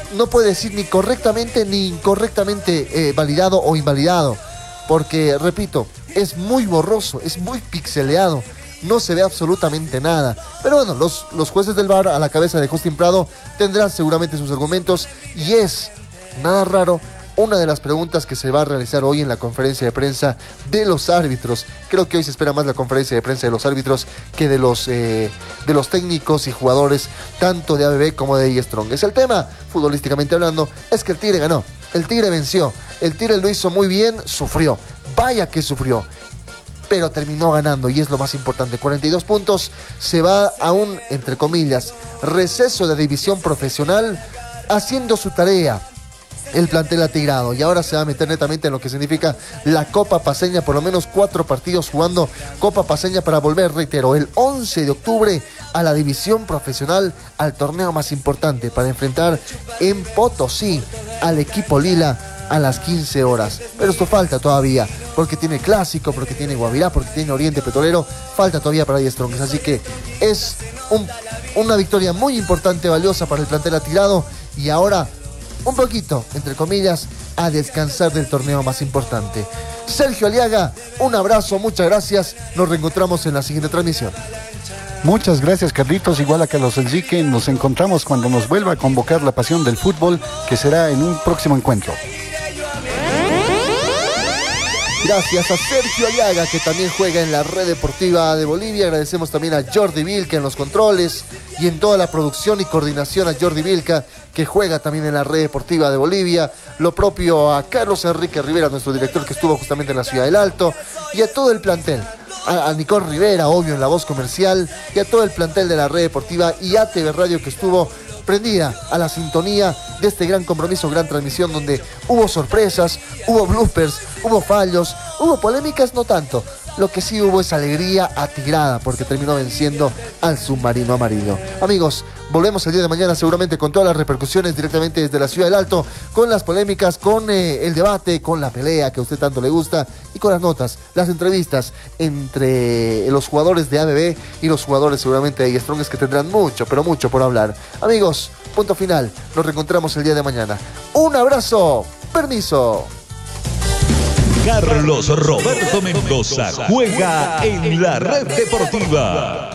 no puede decir ni correctamente ni incorrectamente validado o invalidado, porque, repito, es muy borroso, es muy pixeleado, no se ve absolutamente nada. Pero bueno, los jueces del VAR, a la cabeza de Justin Prado, tendrán seguramente sus argumentos, y es, nada raro, una de las preguntas que se va a realizar hoy en la conferencia de prensa de los árbitros. Creo que hoy se espera más la conferencia de prensa de los árbitros que de los técnicos y jugadores, tanto de ABB como de Strong. Es el tema, futbolísticamente hablando, es que el Tigre ganó, el Tigre venció, el Tigre lo hizo muy bien, sufrió, vaya que sufrió, pero terminó ganando, y es lo más importante. 42 puntos, se va a un, entre comillas, receso de división profesional, haciendo su tarea el plantel atigrado, y ahora se va a meter netamente en lo que significa la Copa Paceña, por lo menos 4 partidos jugando Copa Paceña para volver, reitero, el 11 de octubre a la división profesional, al torneo más importante, para enfrentar en Potosí al equipo Lila a las 15 horas. Pero esto falta todavía, porque tiene Clásico, porque tiene Guavirá, porque tiene Oriente Petrolero, falta todavía para Die Strongest, así que es una victoria muy importante, valiosa para el plantel atigrado, y ahora un poquito, entre comillas, a descansar del torneo más importante. Sergio Aliaga, un abrazo, muchas gracias, nos reencontramos en la siguiente transmisión. Muchas gracias, Carlitos, igual a Carlos Enrique. Nos encontramos cuando nos vuelva a convocar la pasión del fútbol, que será en un próximo encuentro. Gracias a Sergio Aliaga, que también juega en la Red Deportiva de Bolivia. Agradecemos también a Jordi Vilca en los controles y en toda la producción y coordinación, a Jordi Vilca, que juega también en la Red Deportiva de Bolivia. Lo propio a Carlos Enrique Rivera, nuestro director, que estuvo justamente en la Ciudad del Alto, y a todo el plantel. A Nicole Rivera, obvio, en la voz comercial, y a todo el plantel de la Red Deportiva y a TV Radio, que estuvo prendida a la sintonía de este gran compromiso, gran transmisión, donde hubo sorpresas, hubo bloopers, hubo fallos, hubo polémicas, no tanto. Lo que sí hubo es alegría atigrada, porque terminó venciendo al submarino amarillo. Amigos, volvemos el día de mañana seguramente con todas las repercusiones directamente desde la Ciudad del Alto, con las polémicas, con el debate, con la pelea que a usted tanto le gusta, y con las notas, las entrevistas entre los jugadores de ABB y los jugadores seguramente de Strongest, que tendrán mucho, pero mucho por hablar. Amigos, punto final, nos reencontramos el día de mañana. Un abrazo, permiso. Carlos Roberto Mendoza juega en la Red Deportiva.